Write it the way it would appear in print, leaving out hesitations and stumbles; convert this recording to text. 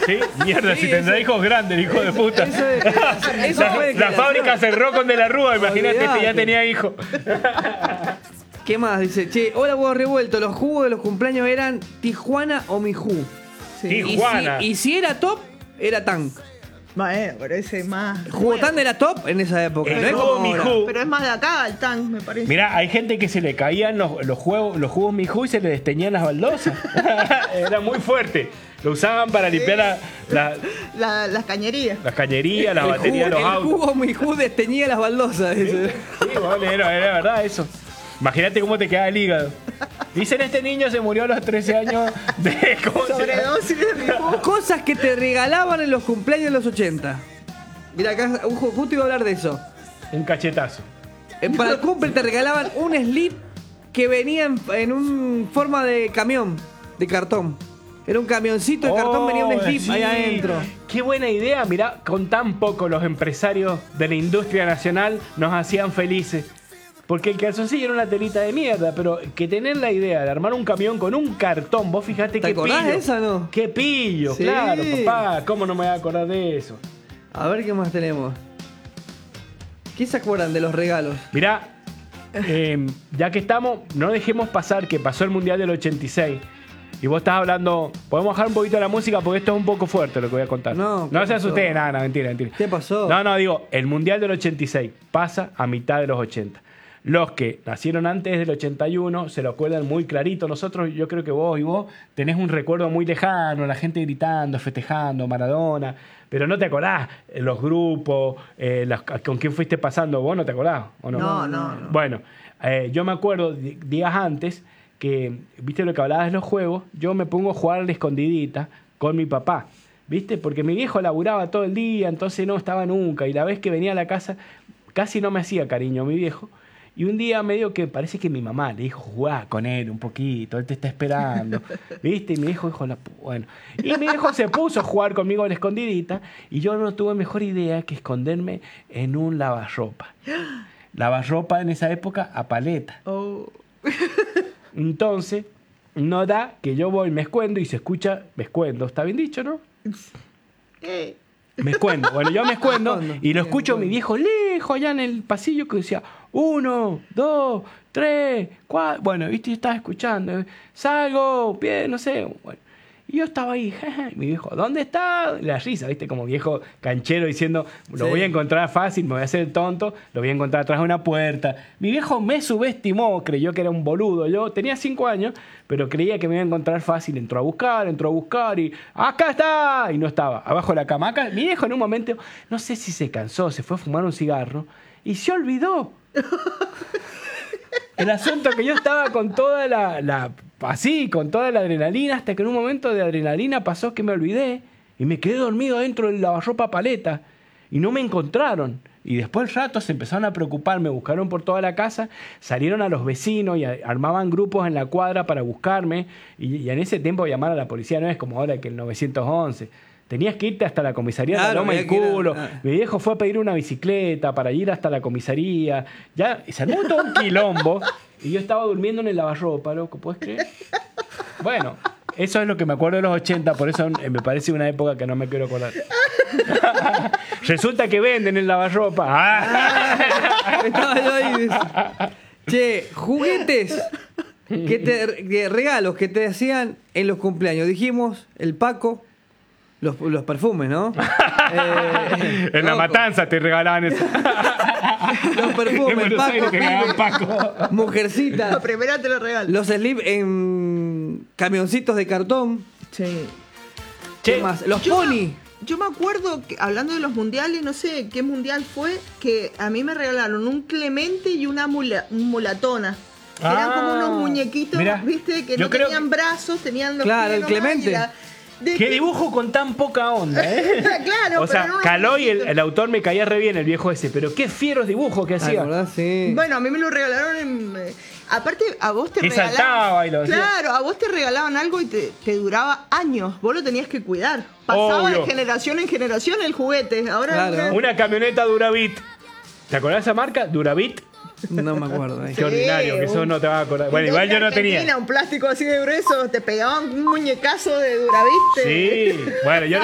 ¿Sí? Mierda, si tendrá hijos grandes, el hijo de puta. La fue fábrica cerró con De la Rúa, imagínate, Olvidate. ya tenía hijos. ¿Qué más? Dice, che, hola, huevo revuelto. Los jugos de los cumpleaños eran Tijuana o Mijú. Tijuana. Y si era top, era Tank. Bueno, pero ese es más. Jugo Tan era top en esa época. El no es jugo como ahora. Mijú. Pero es más de acá, el tank, me parece. Mirá, hay gente que se le caían los jugos Mijú y se le desteñían las baldosas. Era muy fuerte. Lo usaban para limpiar Las cañerías. las cañerías, las El baterías de los jugo, el autos. jugo Mijú desteñía las baldosas. Dice. Sí, bueno, era verdad eso. Imagínate cómo te queda el hígado. Dicen, este niño se murió a los 13 años de... ¿cómo se llama? Sobredosis de Mijú. Cosas que te regalaban en los cumpleaños de los 80. Mira, acá justo iba a hablar de eso. Un cachetazo. Para el cumple te regalaban un slip que venía en un forma de camión, de cartón. Era un camioncito de cartón, venía un slip sí. ahí adentro. Qué buena idea. Mirá, con tan poco los empresarios de la industria nacional nos hacían felices. Porque el calzoncillo era una telita de mierda, pero que tener la idea de armar un camión con un cartón, vos fijate ¿Te qué acordás pillo. de esa, no? Qué pillo, Sí. claro, papá. ¿Cómo no me voy a acordar de eso? A ver qué más tenemos. ¿Qué se acuerdan de los regalos? Mirá, ya que estamos, no dejemos pasar que pasó el Mundial del 86. Y vos estás hablando... Podemos bajar un poquito la música porque esto es un poco fuerte lo que voy a contar. No, ¿qué no se pasó? asusten, nada, mentira. ¿Qué pasó? No, digo, el Mundial del 86 pasa a mitad de los 80. Los que nacieron antes del 81 se lo acuerdan muy clarito. Nosotros, yo creo que vos tenés un recuerdo muy lejano, la gente gritando, festejando, Maradona, pero no te acordás los grupos, con quién fuiste pasando. ¿Vos no te acordás? ¿O no? No. Bueno, yo me acuerdo días antes que, viste lo que hablabas de los juegos, yo me pongo a jugar a la escondidita con mi papá, ¿viste? Porque mi viejo laburaba todo el día, entonces no estaba nunca, y la vez que venía a la casa casi no me hacía cariño mi viejo. Y un día medio que parece que mi mamá le dijo, jugá con él un poquito, él te está esperando, ¿viste? Y mi viejo dijo, bueno. Y mi viejo se puso a jugar conmigo a la escondidita y yo no tuve mejor idea que esconderme en un lavarropa. Lavarropa en esa época a paleta. Oh. Entonces, no da que yo voy, me escondo y se escucha, me escondo. ¿Está bien dicho, no? Me escondo. Bueno, yo me escondo y lo escucho a mi viejo lejos allá en el pasillo que decía 1, 2, 3, 4. Bueno, viste, yo estaba escuchando. Salgo, pie, no sé. Bueno, y yo estaba ahí, y mi viejo, ¿dónde está? La risa, viste, como viejo canchero diciendo, lo voy a encontrar fácil, me voy a hacer el tonto, lo voy a encontrar atrás de una puerta. Mi viejo me subestimó, creyó que era un boludo. Yo tenía 5 años, pero creía que me iba a encontrar fácil. Entró a buscar y ¡acá está! Y no estaba, abajo de la cama. Acá, mi viejo en un momento, no sé si se cansó, se fue a fumar un cigarro y se olvidó. El asunto que yo estaba con toda así, con toda la adrenalina, hasta que en un momento de adrenalina pasó que me olvidé y me quedé dormido dentro del lavarropa paleta y no me encontraron. Y después del rato se empezaron a preocupar, me buscaron por toda la casa, salieron a los vecinos y armaban grupos en la cuadra para buscarme y en ese tiempo llamar a la policía no es como ahora que el 911. Tenías que irte hasta la comisaría de la Loma y culo. Mi viejo fue a pedir una bicicleta para ir hasta la comisaría. Ya se armó todo un quilombo. Y yo estaba durmiendo en el lavarropa, loco. ¿Puedes creer? Bueno, eso es lo que me acuerdo de los 80. Por eso me parece una época que no me quiero acordar. Resulta que venden el lavarropa. Estaba yo ahí. Che, juguetes. Regalos que te hacían en los cumpleaños. Dijimos, el Paco. Los perfumes, ¿no? En la matanza te regalaban eso. Los perfumes, En Buenos Aires te regalaban Paco. Mujercita. La primera te lo regalo. Los slips en camioncitos de cartón. Sí. ¿Qué más? Los pony. Yo me acuerdo, que, hablando de los mundiales, no sé qué mundial fue, que a mí me regalaron un Clemente y una mulatona. Eran como unos muñequitos, mirá, ¿viste? Que yo no creo tenían brazos, tenían los Claro, pies el nomás Clemente. y Qué dibujo con tan poca onda, ¿eh? Claro, o sea, pero no Caló y necesito. el autor me caía re bien, el viejo ese, pero qué fieros dibujos que ¿Te hacía. acordás? Sí. Bueno, a mí me lo regalaron en... aparte, a vos te Que regalaban... saltaba y lo hacía. Claro, a vos te regalaban algo y te duraba años. Vos lo tenías que cuidar. Pasaba Obvio. de generación en generación el juguete. Ahora Claro. Una camioneta Duravit. ¿Te acordás de esa marca? Duravit. No me acuerdo. Qué ordinario, que eso no te va a acordar. Bueno, de igual yo no Argentina, tenía. Un plástico así de grueso, te pegaban un muñecazo de Duravit. Sí, bueno, yo